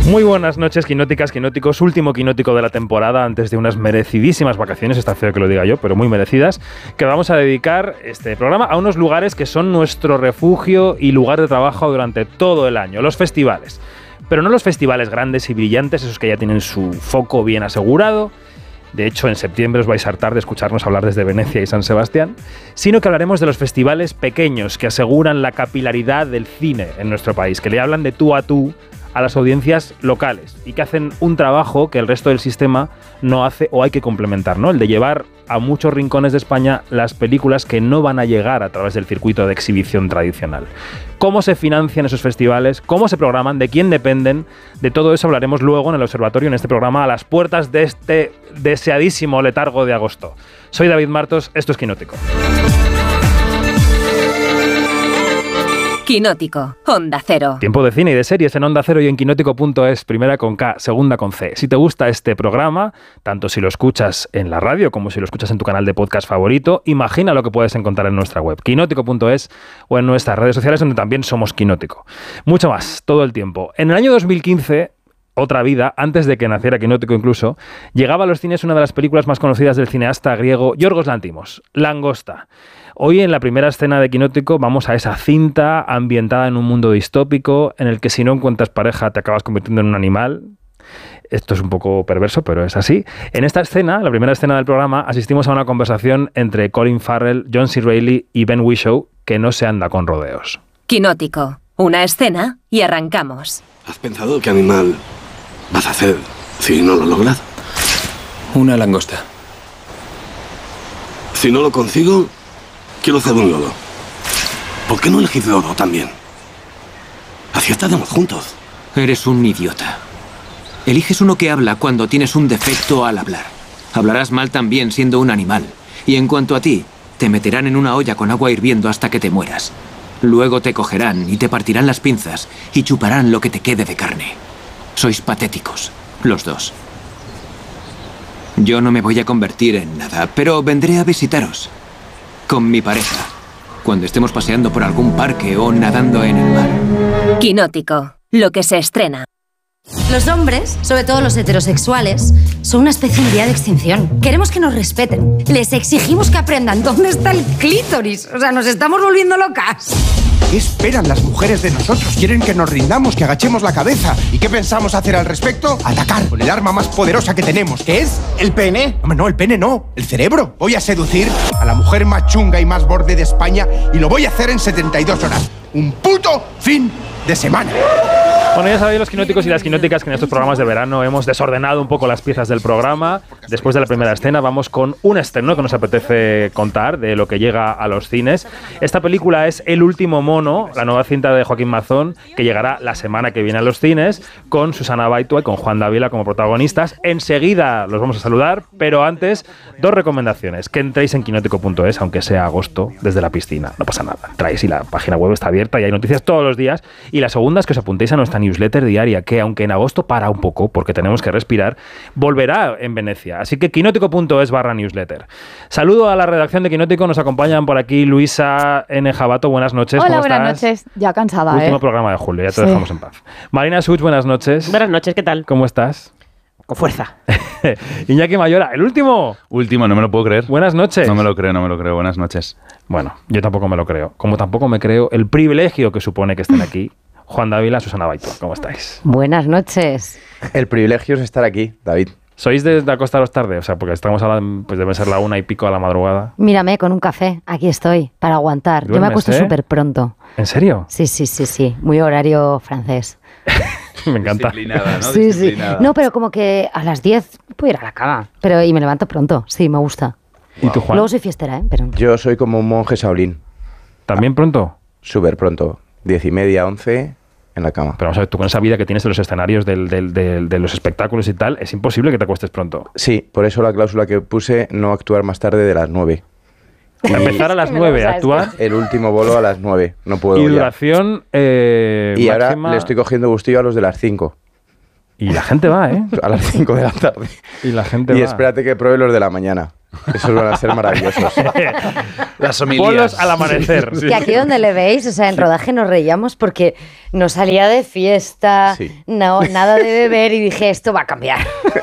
Muy buenas noches, quinóticas, quinóticos. Último quinótico de la temporada antes de unas merecidísimas vacaciones, está feo que lo diga yo, pero muy merecidas, que vamos a dedicar este programa a unos lugares que son nuestro refugio y lugar de trabajo durante todo el año, los festivales. Pero no los festivales grandes y brillantes, esos que ya tienen su foco bien asegurado. De hecho, en septiembre os vais a hartar de escucharnos hablar desde Venecia y San Sebastián, sino que hablaremos de los festivales pequeños que aseguran la capilaridad del cine en nuestro país, que le hablan de tú a tú a las audiencias locales y que hacen un trabajo que el resto del sistema no hace o hay que complementar, ¿no? El de llevar a muchos rincones de España las películas que no van a llegar a través del circuito de exhibición tradicional. ¿Cómo se financian esos festivales? ¿Cómo se programan? ¿De quién dependen? De todo eso hablaremos luego en el Observatorio, en este programa, a las puertas de este deseadísimo letargo de agosto. Soy David Martos, esto es Quinótico. Quinótico, Onda Cero. Tiempo de cine y de series en Onda Cero y en quinótico.es, primera con K, segunda con C. Si te gusta este programa, tanto si lo escuchas en la radio como si lo escuchas en tu canal de podcast favorito, imagina lo que puedes encontrar en nuestra web, quinótico.es, o en nuestras redes sociales donde también somos Quinótico. Mucho más, todo el tiempo. En el año 2015... otra vida, antes de que naciera Quinótico incluso, llegaba a los cines una de las películas más conocidas del cineasta griego Yorgos Lanthimos, Langosta. Hoy en la primera escena de Quinótico vamos a esa cinta ambientada en un mundo distópico en el que si no encuentras pareja te acabas convirtiendo en un animal. Esto es un poco perverso, pero es así. En esta escena, la primera escena del programa, asistimos a una conversación entre Colin Farrell, John C. Reilly y Ben Whishaw que no se anda con rodeos. Quinótico, una escena y arrancamos. ¿Has pensado qué animal vas a hacer si no lo logras? Una langosta. Si no lo consigo, quiero hacer un lodo. ¿Por qué no elegís lodo también? Así estaremos juntos. Eres un idiota. Eliges uno que habla cuando tienes un defecto al hablar. Hablarás mal también siendo un animal. Y en cuanto a ti, te meterán en una olla con agua hirviendo hasta que te mueras. Luego te cogerán y te partirán las pinzas y chuparán lo que te quede de carne. Sois patéticos, los dos. Yo no me voy a convertir en nada, pero vendré a visitaros. Con mi pareja. Cuando estemos paseando por algún parque o nadando en el mar. Quinótico, lo que se estrena. Los hombres, sobre todo los heterosexuales, son una especie en vía de extinción. Queremos que nos respeten. Les exigimos que aprendan dónde está el clítoris. O sea, nos estamos volviendo locas. ¿Qué esperan las mujeres de nosotros? Quieren que nos rindamos, que agachemos la cabeza. ¿Y qué pensamos hacer al respecto? Atacar con el arma más poderosa que tenemos, que es el pene. Hombre, no, el pene no, el cerebro. Voy a seducir a la mujer más chunga y más borde de España y lo voy a hacer en 72 horas. Un puto fin de semana. Bueno, ya sabéis los quinóticos y las quinóticas que en estos programas de verano hemos desordenado un poco las piezas del programa. Después de la primera escena vamos con un estreno que nos apetece contar de lo que llega a los cines. Esta película es El último mono, la nueva cinta de Joaquín Mazón, que llegará la semana que viene a los cines, con Susana Baitua y con Juan Dávila como protagonistas. Enseguida los vamos a saludar, pero antes, dos recomendaciones. Que entréis en quinótico.es, aunque sea agosto, desde la piscina. No pasa nada. Entráis y la página web está abierta y hay noticias todos los días. Y la segunda es que os apuntéis a nuestra newsletter diaria, que aunque en agosto para un poco, porque tenemos que respirar, volverá en Venecia. Así que quinótico.es/newsletter. Saludo a la redacción de Quinótico, nos acompañan por aquí Luisa N. Jabato, buenas noches. Hola, ¿cómo buenas estás? noches. Ya cansada, Último programa de julio, ya te dejamos en paz. Marina Such, buenas noches. Buenas noches, ¿qué tal? ¿Cómo estás? Con fuerza. Iñaki Mayora, el último. Último, no me lo puedo creer. Buenas noches. No me lo creo. Buenas noches. Bueno, yo tampoco me lo creo. Como tampoco me creo el privilegio que supone que estén aquí Juan Dávila, Susana Baitua. ¿Cómo estáis? Buenas noches. El privilegio es estar aquí, David. ¿Sois de acostaros tarde? O sea, porque estamos ahora, pues debe ser la 1:00 a la madrugada. Mírame, con un café. Aquí estoy, para aguantar. Yo me acuesto súper pronto. ¿En serio? Sí. Muy horario francés. Me encanta. Disciplinada, ¿no? Sí. Disciplinada. No, pero como que a las 10 puedo ir a la cama. Y me levanto pronto. Sí, me gusta. ¿Y tú, Juan? Luego soy fiestera, ¿eh? Pero... Yo soy como un monje Shaolin. ¿También pronto? Súper pronto. 10:30, 11 en la cama. Pero vamos a ver, tú con esa vida que tienes de los escenarios, de los espectáculos y tal, es imposible que te acuestes pronto. Sí, por eso la cláusula que puse, no actuar más tarde de las 9. Empezar a las 9, actuar. El último bolo a las 9. No puedo Y ya. duración Y ahora máxima. le estoy cogiendo gustillo a los de las 5. Y la gente va, ¿eh? A las 5 de la tarde. Y la gente Y va. espérate que pruebe los de la mañana. Esos van a ser maravillosos. Las homilías. Ponlos al amanecer. Que aquí donde le veis, o sea, en rodaje nos reíamos porque nos salía de fiesta, no, nada de beber y dije, esto va a cambiar.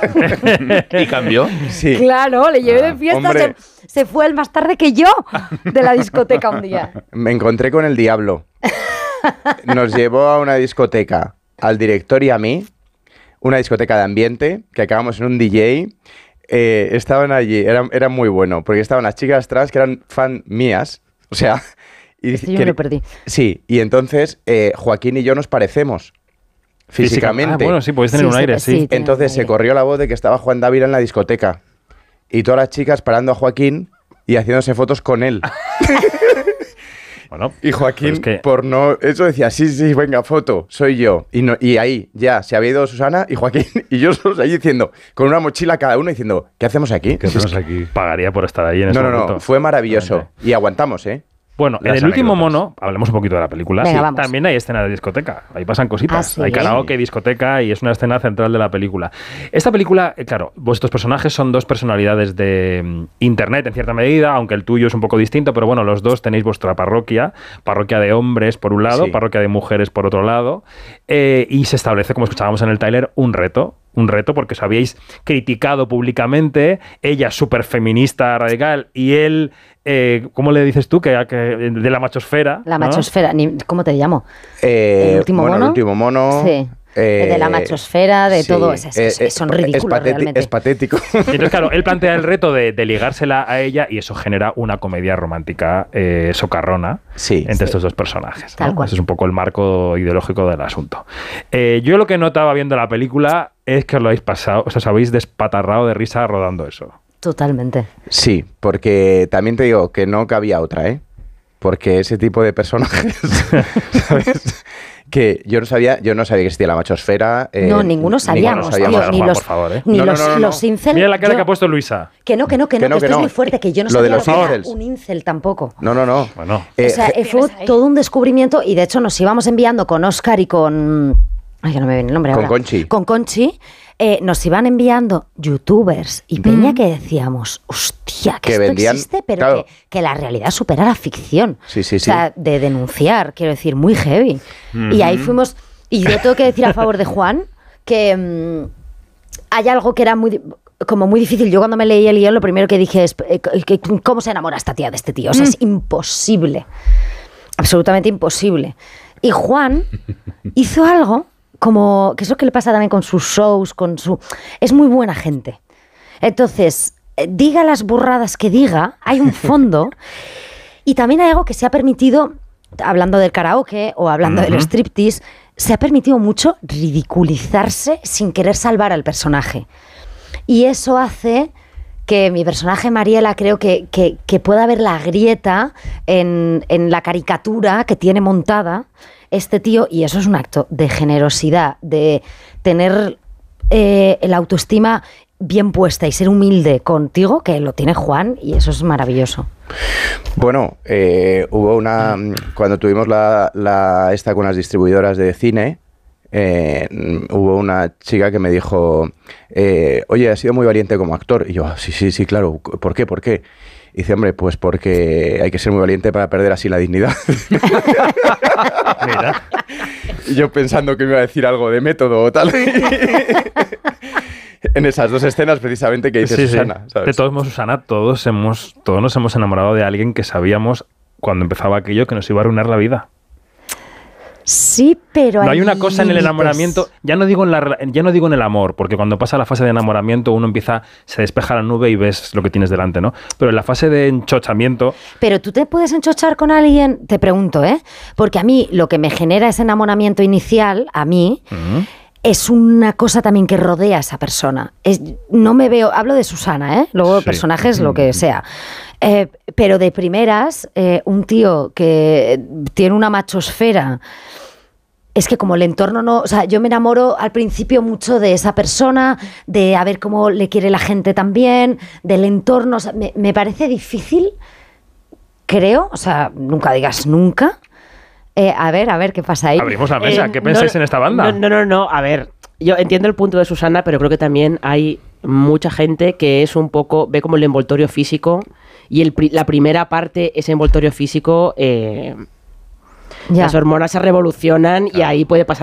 ¿Y cambió? Sí. Claro, le llevé de fiesta, hombre. se fue él más tarde que yo de la discoteca un día. Me encontré con el diablo. Nos llevó a una discoteca, al director y a mí, una discoteca de ambiente, que acabamos en un DJ. Estaban allí, era muy bueno, porque estaban las chicas trans que eran fan mías, o sea... Y Esto yo me lo perdí. Sí, y entonces Joaquín y yo nos parecemos físicamente. Bueno, sí, podéis tener un aire, sí. Entonces se corrió la voz de que estaba Juan Dávila en la discoteca y todas las chicas parando a Joaquín y haciéndose fotos con él. Bueno, y Joaquín, es que... por no... Eso decía, sí, venga, foto, soy yo. Y ahí ya se había ido Susana y Joaquín y yo solos ahí diciendo, con una mochila cada uno, diciendo, ¿qué hacemos aquí? ¿Qué hacemos aquí? Pagaría por estar ahí en ese momento. No, fue maravilloso. Y aguantamos, ¿eh? Bueno, en el último mono, hablemos un poquito de la película. Venga, vamos. También hay escena de discoteca. Ahí pasan cositas. ¿Sí? Hay karaoke, discoteca y es una escena central de la película. Esta película, claro, vuestros personajes son dos personalidades de internet en cierta medida, aunque el tuyo es un poco distinto, pero bueno, los dos tenéis vuestra parroquia de hombres por un lado, parroquia de mujeres por otro lado, y se establece, como escuchábamos en el tráiler, un reto porque os habíais criticado públicamente, ella súper feminista radical y él, ¿cómo le dices tú? Que de la machosfera. La ¿no? machosfera, ¿cómo te llamo? ¿El último mono? El último mono. Sí. De la machosfera, de todo. Son ridículos realmente. Es patético. Y entonces, claro, él plantea el reto de ligársela a ella y eso genera una comedia romántica socarrona entre estos dos personajes, ¿no? Tal cual. Ese es un poco el marco ideológico del asunto. Yo lo que notaba viendo la película es que os lo habéis pasado, os habéis despatarrado de risa rodando eso. Totalmente. Sí, porque también te digo que no cabía otra, ¿eh? Porque ese tipo de personajes, ¿sabes? Que yo no sabía que existía la machosfera. No, ninguno sabíamos, tío, ni Juan, los, por favor, ¿eh? ni los incel. Mira la cara que ha puesto Luisa. Que no, esto es muy fuerte, que yo no sabía lo que era un incel tampoco. No. Bueno. O sea, fue todo un descubrimiento y de hecho nos íbamos enviando con Óscar y con... Ay, que no me viene el nombre ahora. Con Conchi. Nos iban enviando youtubers y peña que decíamos, hostia, que esto vendían, existe, pero claro, que la realidad supera la ficción. Sí. O sea, de denunciar, quiero decir, muy heavy. Y ahí fuimos... Y yo tengo que decir a favor de Juan que hay algo que era muy difícil. Yo cuando me leí el guión lo primero que dije es ¿cómo se enamora esta tía de este tío? O sea, es imposible. Absolutamente imposible. Y Juan hizo algo... como que eso que le pasa también con sus shows, es muy buena gente. Entonces, diga las burradas que diga, hay un fondo y también hay algo que se ha permitido, hablando del karaoke o hablando del striptease, se ha permitido mucho ridiculizarse sin querer salvar al personaje. Y eso hace que mi personaje Mariela creo que pueda ver la grieta en la caricatura que tiene montada este tío, y eso es un acto de generosidad, de tener la autoestima bien puesta y ser humilde contigo, que lo tiene Juan, y eso es maravilloso. Bueno, hubo cuando tuvimos esta con las distribuidoras de cine, hubo una chica que me dijo, oye, has sido muy valiente como actor. Y yo, sí, claro, ¿por qué? Y dice, hombre, pues porque hay que ser muy valiente para perder así la dignidad. Mira. Y yo pensando que me iba a decir algo de método o tal. En esas dos escenas precisamente que dice Susana. ¿Sabes? De todos modos, Susana, todos nos hemos enamorado de alguien que sabíamos cuando empezaba aquello que nos iba a arruinar la vida. Sí, pero no hay una cosa en el enamoramiento, ya no digo en el amor, porque cuando pasa la fase de enamoramiento uno se despeja la nube y ves lo que tienes delante, ¿no? Pero en la fase de enchochamiento... Pero tú te puedes enchochar con alguien, te pregunto, porque a mí lo que me genera ese enamoramiento inicial, a mí... es una cosa también que rodea a esa persona. No me veo, hablo de Susana, luego personajes, lo que sea. Pero de primeras, un tío que tiene una machosfera, es que como el entorno no... O sea, yo me enamoro al principio mucho de esa persona, de a ver cómo le quiere la gente también, del entorno. O sea, me parece difícil, creo, o sea, nunca digas nunca... A ver, ¿qué pasa ahí? Abrimos la mesa, ¿qué pensáis en esta banda? No, a ver, yo entiendo el punto de Susana, pero creo que también hay mucha gente que es un poco, ve como el envoltorio físico y la primera parte, ese envoltorio físico, las hormonas se revolucionan y ahí puede pasar